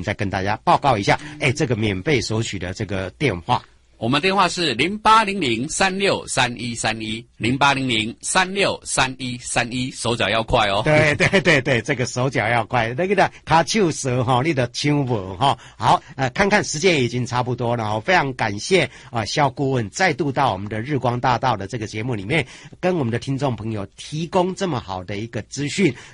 再跟大家报告一下，这个免费索取的这个电话。 我们电话是0800-363131，0800-363131，手脚要快哦。 对对对对，这个手脚要快，那个的卡手舌哈，你的手无哈。好，看看时间已经差不多了哈，非常感谢肖顾问再度到我们的日光大道的这个节目里面，跟我们的听众朋友提供这么好的一个资讯。